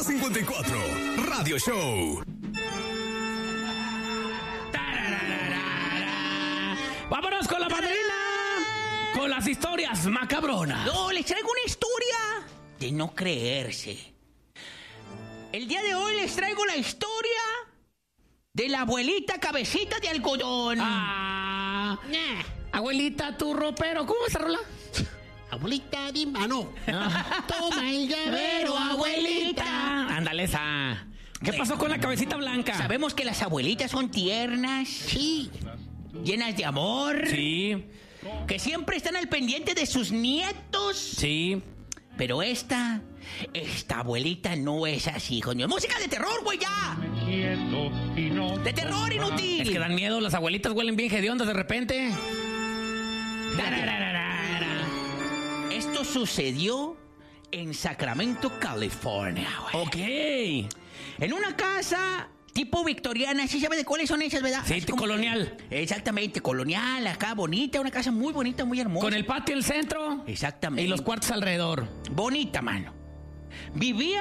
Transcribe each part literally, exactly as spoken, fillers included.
Depa cincuenta y cuatro, Radio Show. ¡Vámonos con la madrina! Con las historias macabronas. No, les traigo una historia de no creerse. El día de hoy les traigo la historia de la abuelita cabecita de algodón. Ah, abuelita, tu ropero. ¿Cómo esa rola? Abuelita, di mano. Toma el llavero, abuelita. Ándale esa. ¿Qué pasó con la cabecita blanca? Sabemos que las abuelitas son tiernas. Sí. Llenas de amor. Sí. Que siempre están al pendiente de sus nietos. Sí. Pero esta, esta abuelita no es así, hijo mío. ¡Música de terror, güey, ya! ¡De terror inútil! Es que dan miedo, las abuelitas huelen bien hediondas de repente. Esto sucedió en Sacramento, California, güey. Ok. En una casa tipo victoriana, ¿sí sabe de cuáles son esas, verdad? Sí, Es como colonial. que- exactamente, colonial, acá, bonita, una casa muy bonita, muy hermosa. Con el patio en el centro. Exactamente. Y los cuartos alrededor. Bonita, mano. Vivía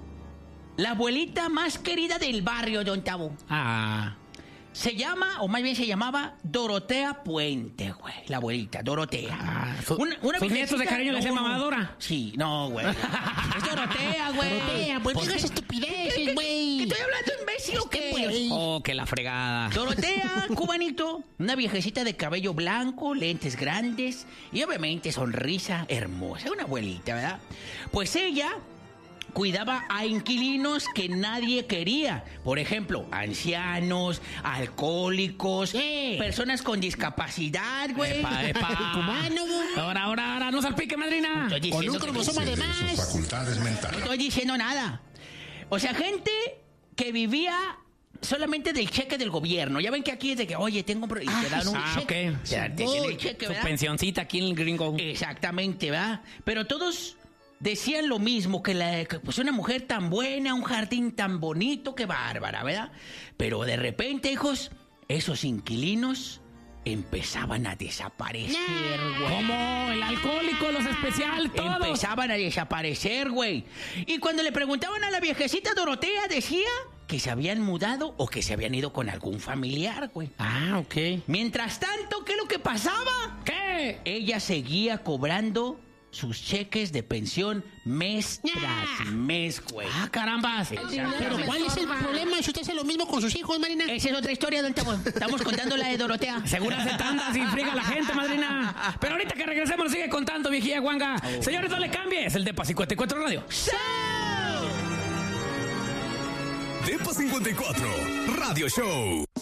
la abuelita más querida del barrio, don Tabo. Ah. Se llama, o más bien se llamaba, Dorotea Puente, güey. La abuelita, Dorotea. Ah, su- sus viejecita- nietos de cariño le decían no, no. mamadora. Sí, no, güey. Es Dorotea, güey. Dorotea, pues ¿Por digas qué? estupideces, ¿Qué- qué- güey. qué estoy hablando, imbécil, o qué, pues? Oh, que la fregada. Dorotea, cubanito, una viejecita de cabello blanco, lentes grandes y obviamente sonrisa hermosa. Una abuelita, ¿verdad? Pues ella cuidaba a inquilinos que nadie quería. Por ejemplo, ancianos, alcohólicos, Sí. personas con discapacidad, güey. Epa, epa. Cubano, güey. Ahora, ahora, ahora, no salpique, madrina. Estoy Con diciendo un que no cromosoma de de sus más. facultades no mentales. estoy diciendo nada. O sea, gente que vivía solamente del cheque del gobierno. Ya ven que aquí es de que, oye, tengo un... pro- y te dan un Ah, cheque. ok. Te dan- te tienen el cheque, Su ¿verdad? pensioncita aquí en el gringo. Exactamente, ¿verdad? Pero todos decían lo mismo, que, la, que pues una mujer tan buena, un jardín tan bonito, que bárbara, ¿verdad? Pero de repente, hijos, esos inquilinos empezaban a desaparecer, güey. ¿Cómo? El alcohólico, los especiales, todos. Empezaban a desaparecer, güey. Y cuando le preguntaban a la viejecita Dorotea, decía que se habían mudado o que se habían ido con algún familiar, güey. Ah, ok. Mientras tanto, ¿qué es lo que pasaba? ¿Qué? Ella seguía cobrando sus cheques de pensión mes tras mes, güey. Ah, carambas. Pero ¿cuál es el problema si usted hace lo mismo con sus hijos, Marina? Esa es otra historia, don Tabo. Estamos contando la de Dorotea. Segura se tandas y friega a la gente, madrina. Pero ahorita que regresemos nos sigue contando, viejilla guanga. Señores, no le cambies. El Depa cincuenta y cuatro Radio. Depa cincuenta y cuatro, Radio Show.